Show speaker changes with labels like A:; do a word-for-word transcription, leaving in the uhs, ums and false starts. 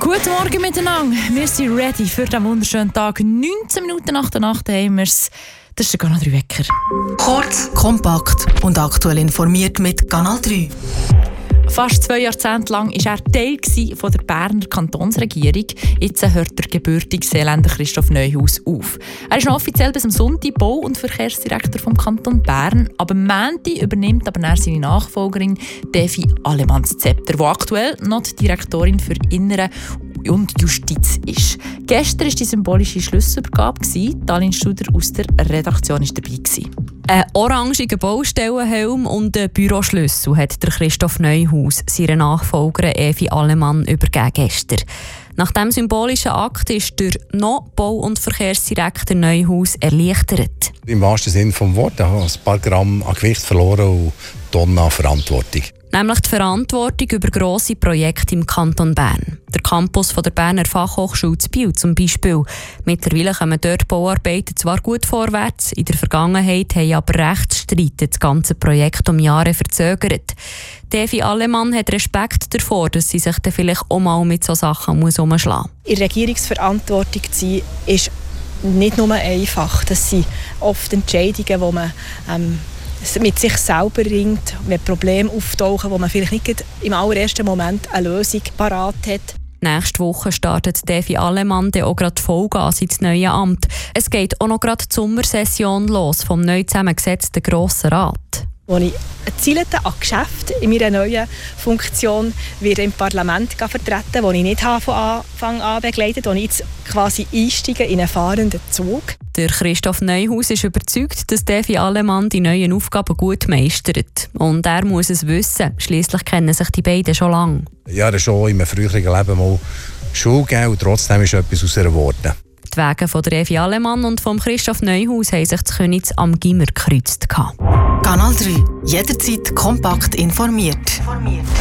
A: Guten Morgen miteinander. Wir sind ready für den wunderschönen Tag. neunzehn Minuten nach der Nacht haben wir es. Das ist der Kanal drei Wecker.
B: Kurz, kompakt und aktuell informiert mit Kanal drei.
A: Fast zwei Jahrzehnte lang war er Teil von der Berner Kantonsregierung. Jetzt hört der gebürtige Seeländer Christoph Neuhaus auf. Er ist noch offiziell bis am Sonntag Bau- und Verkehrsdirektor vom Kanton Bern. Aber am Montag übernimmt aber er seine Nachfolgerin Devi Alemann das Zepter, die aktuell noch die Direktorin für Innere und Justiz ist. Gestern war die symbolische Schlussübergabe. Talin Studer aus der Redaktion war dabei.
C: Ein orangiger Baustellenhelm und ein Büroschlüssel hat der Christoph Neuhaus seiner Nachfolgerin Evi Alemann übergeben gestern. Nach diesem symbolischen Akt ist der noch Bau- und Verkehrsdirektor Neuhaus erleichtert.
D: Im wahrsten Sinne des Wortes. Ich habe ein paar Gramm an Gewicht verloren und Tonnen an Verantwortung.
C: Nämlich die Verantwortung über grosse Projekte im Kanton Bern. Der Campus von der Berner Fachhochschule zu Biel zum Beispiel. Mittlerweile kommen dort Bauarbeiten zwar gut vorwärts, in der Vergangenheit haben aber Rechtsstreite das ganze Projekt um Jahre verzögert. Devi Alemann hat Respekt davor, dass sie sich dann vielleicht auch mal mit solchen Sachen umschlagen muss.
E: In der Regierungsverantwortung zu sein, ist nicht nur einfach. Das sind oft Entscheidungen, die man ähm, mit sich selber ringt, wenn Probleme auftauchen, wo man vielleicht nicht im allerersten Moment eine Lösung parat hat.
C: Nächste Woche startet Devi Alemann dann auch gerade Vollgas ins neue Amt. Es geht auch noch gerade die Sommersession los vom neu zusammengesetzten Grossen Rat.
E: Als ich ein Zielete an Geschäften in meiner neuen Funktion wieder im Parlament vertreten, das ich nicht von Anfang an begleitet habe, wo ich jetzt quasi einsteige in einen fahrenden Zug.
C: Der Christoph Neuhaus ist überzeugt, dass Devi Alemann die neuen Aufgaben gut meistert. Und er muss es wissen. Schliesslich kennen sich die beiden schon lange.
D: Ja, er schon in meinem früheren Leben mal Schule gegeben und trotzdem ist etwas aus ihr geworden.
C: Die Wege von der Evi Alemann und von Christoph Neuhaus haben sich zu Königs am Gimmer gekreuzt.
B: Kanal drei. Jederzeit kompakt informiert.